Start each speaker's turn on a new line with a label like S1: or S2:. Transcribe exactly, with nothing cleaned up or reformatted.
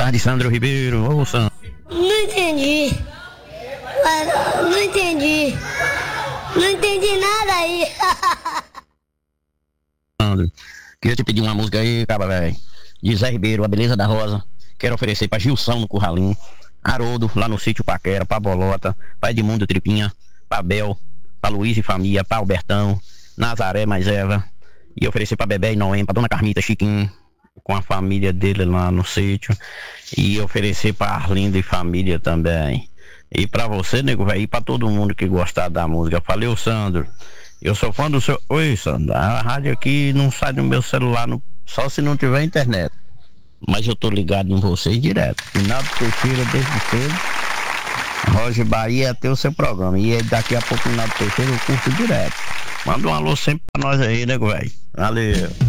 S1: tarde, Sandro Ribeiro. Ô, Sandro.
S2: Não entendi. Não entendi. Não entendi nada aí.
S1: Sandro, queria te pedir uma música aí, cara, velho. De Zé Ribeiro, A Beleza da Rosa. Quero oferecer pra Gilson no Curralim, Haroldo lá no Sítio Paquera, pra Bolota, pra Edmundo Tripinha, pra Bel, pra Luiz e família, pra Albertão, Nazaré mais Eva. E oferecer pra Bebé e Noém, pra Dona Carmita, Chiquinho, com a família dele lá no sítio. E oferecer pra Arlindo e família também. E pra você, nego, velho, e pra todo mundo que gostar da música. Valeu, Sandro. Eu sou fã do seu... Oi, Sandro, a rádio aqui não sai do meu celular, no... só se não tiver internet. Mas eu tô ligado em vocês direto. Finado Teixeira, desde cedo. Roger Bahia até o seu programa. E daqui a pouco, Finado Teixeira, eu curto direto. Manda um alô sempre pra nós aí, nego, velho. Valeu.